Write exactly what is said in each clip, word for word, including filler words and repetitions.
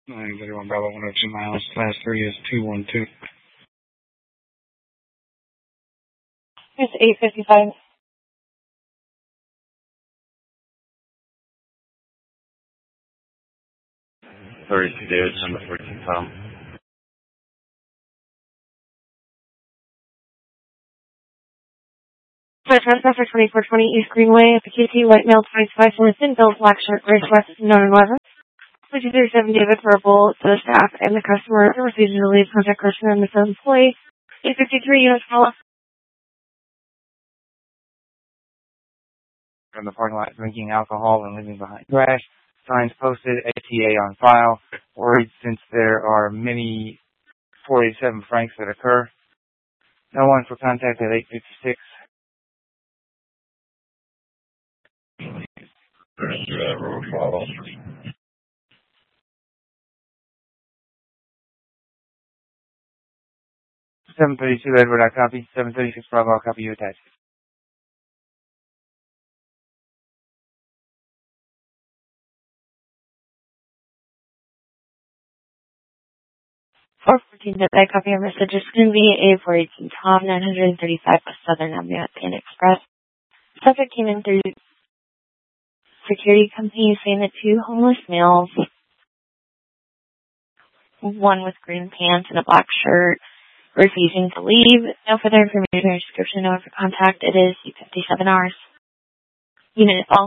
nine thirty-one Bravo, one oh two miles, class three is two one two. It's eight fifty-five. thirty-two David, number fourteen Tom. Traffic twenty-four twenty East Greenway at the K T White Male twenty-five from thin built black shirt, gray sweats, known eleven. two thirty-seven David Verbal to the staff and the customer are refusing to leave contact person and the phone employee. eight fifty-three units follow. From the parking lot drinking alcohol and leaving behind trash. Signs posted, A T A on file. Worried since there are many four eighty-seven francs that occur. No one for contact at eight fifty-six. Road follow. seven thirty-two Edward, I copy. seven thirty-six Bravo, I'll copy you attached. four fourteen I copy your message. It's going to be A four eighteen Tom, nine thirty-five West Southern Avenue at Pan Express. Subject came in through security company saying that two homeless males, one with green pants and a black shirt, refusing to leave. No further information or description, no for contact. It is fifty-seven hours. Unit fall.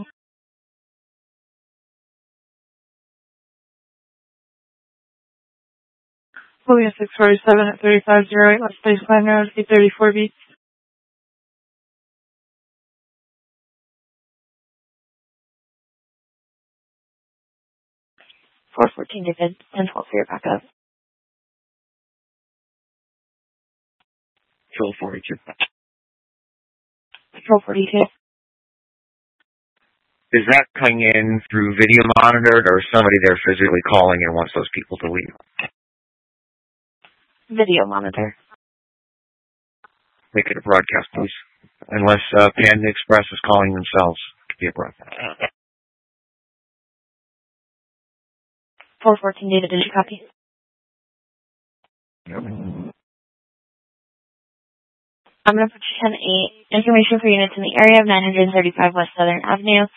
William six forty-seven at thirty-five oh eight West Baseline Road, eight thirty-four B. four fourteen David, ten twelve for your backup. Control forty-two. Control forty-two. Is that coming in through video monitored or somebody there physically calling and wants those people to leave? Video monitor. Make it a broadcast, please. Unless uh, Panda Express is calling themselves. It could be a broadcast. four fourteen David, did you copy? Yep. I'm going to put you ten eight. Information for units in the area of nine thirty-five West Southern Avenue.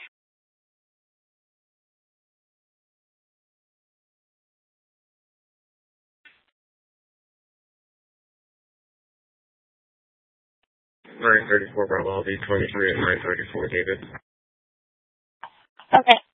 nine thirty-four Bravo, I'll be twenty-three at nine thirty-four David. Okay.